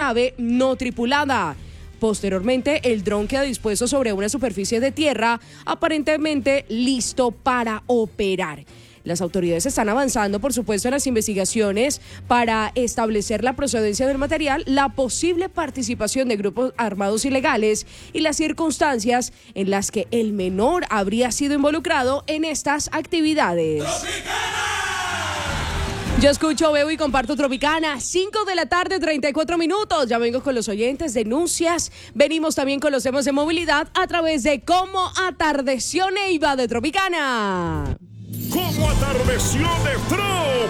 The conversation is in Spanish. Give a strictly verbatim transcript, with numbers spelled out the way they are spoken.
nave no tripulada. Posteriormente, el dron queda dispuesto sobre una superficie de tierra, aparentemente listo para operar. Las autoridades están avanzando, por supuesto, en las investigaciones para establecer la procedencia del material, la posible participación de grupos armados ilegales y las circunstancias en las que el menor habría sido involucrado en estas actividades. Yo escucho, veo y comparto Tropicana, cinco de la tarde, treinta y cuatro minutos. Ya vengo con los oyentes, denuncias. Venimos también con los temas de movilidad a través de Cómo Atardeció Neiva de Tropicana. Cómo atardeció de Tro.